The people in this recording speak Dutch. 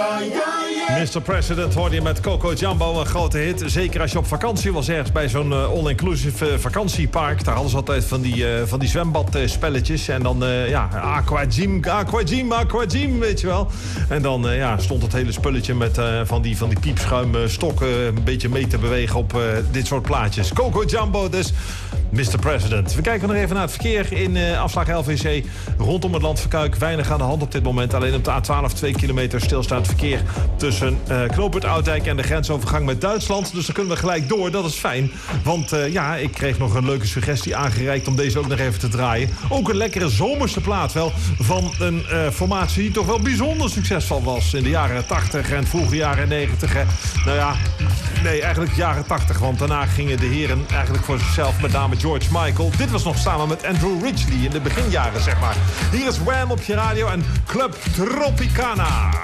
Mr. President hoorde je met Coco Jumbo, een grote hit. Zeker als je op vakantie was ergens bij zo'n all-inclusive vakantiepark. Daar hadden ze altijd van die zwembadspelletjes. En dan, aqua gym, weet je wel. En dan stond het hele spulletje met van die piepschuimstokken een beetje mee te bewegen op dit soort plaatjes. Coco Jumbo dus. Mr. President. We kijken nog even naar het verkeer in afslag LVC. Rondom het land van Kuik. Weinig aan de hand op dit moment. Alleen op de A12 2 kilometer stilstaand verkeer tussen knooppunt Oudijk en de grensovergang met Duitsland. Dus dan kunnen we gelijk door. Dat is fijn. Want ik kreeg nog een leuke suggestie aangereikt om deze ook nog even te draaien. Ook een lekkere zomerse plaat wel van een formatie die toch wel bijzonder succesvol was in de jaren 80 en vroege jaren 90. Nee, eigenlijk jaren 80. Want daarna gingen de heren eigenlijk voor zichzelf, met name George Michael. Dit was nog samen met Andrew Ridgeley in de beginjaren, zeg maar. Hier is Wham op je radio en Club Tropicana.